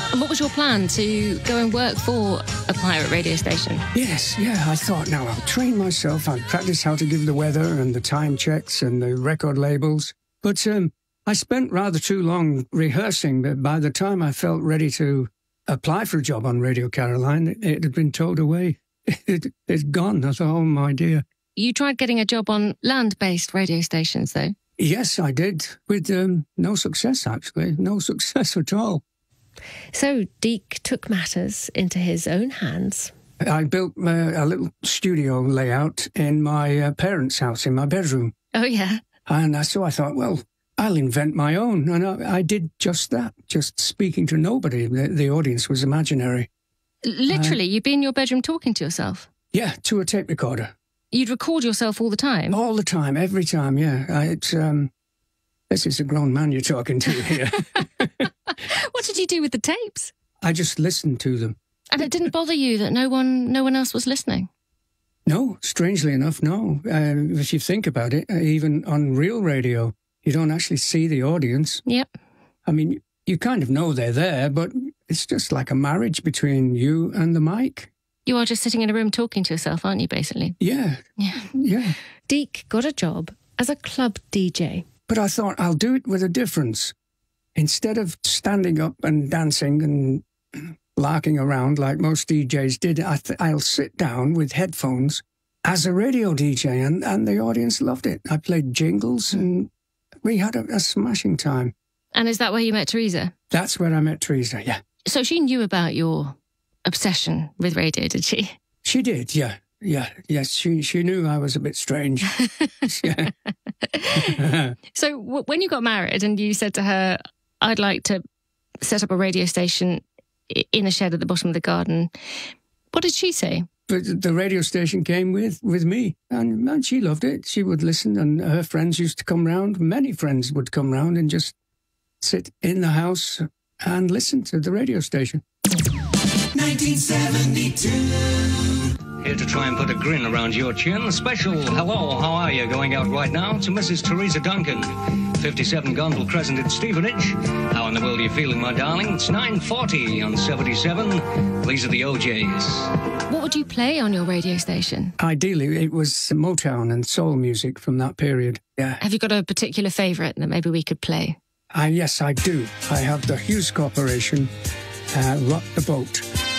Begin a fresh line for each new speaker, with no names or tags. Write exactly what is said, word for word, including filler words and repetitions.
And what was your plan, to go and work for a pirate radio station?
Yes, yeah, I thought, now I'll train myself, I'll practice how to give the weather and the time checks and the record labels. But um, I spent rather too long rehearsing, but by the time I felt ready to apply for a job on Radio Caroline, it, it had been towed away. It, it's gone. I thought, oh, my dear.
You tried getting a job on land-based radio stations, though?
Yes, I did, with um, no success, actually. No success at all.
So Deke took matters into his own hands.
I built uh, a little studio layout in my uh, parents' house, in my bedroom.
Oh, yeah.
And uh, so I thought, well, I'll invent my own. And I, I did just that, just speaking to nobody. The, the audience was imaginary.
Literally,
uh,
you'd be in your bedroom talking to yourself?
Yeah, to a tape recorder.
You'd record yourself all the time?
All the time, every time, yeah. I, it's, um, this is a grown man you're talking to here.
What did you do with the tapes?
I just listened to them.
And it didn't bother you that no one no one else was listening?
No, strangely enough, no. Uh, if you think about it, uh, even on real radio, you don't actually see the audience.
Yep.
I mean, you kind of know they're there, but it's just like a marriage between you and the mic.
You are just sitting in a room talking to yourself, aren't you, basically?
Yeah.
Yeah.
Yeah.
Deke got a job as a club D J.
But I thought, I'll do it with a difference. Instead of standing up and dancing and larking around like most D Js did, I th- I'll sit down with headphones as a radio D J, and, and the audience loved it. I played jingles, and we had a, a smashing time.
And is that where you met Teresa?
That's where I met Teresa, yeah.
So she knew about your obsession with radio, did she?
She did, yeah. Yeah, yes, she, she knew I was a bit strange. Yeah.
So w- when you got married and you said to her, I'd like to set up a radio station in a shed at the bottom of the garden, what did she say?
But the radio station came with, with me, and, and she loved it. She would listen, and her friends used to come round. Many friends would come round and just sit in the house and listen to the radio station.
nineteen seventy-two.
Here to try and put a grin around your chin. Special hello, how are you going out right now to Missus Teresa Duncan, fifty-seven Gondel Crescent in Stevenage. How in the world are you feeling, my darling? It's nine forty on seventy-seven. These are the O Js.
What would you play on your radio station?
Ideally, it was Motown and soul music from that period, yeah.
Have you got a particular favourite that maybe we could play?
Uh, yes, I do. I have the Hughes Corporation, uh, Rock the Boat.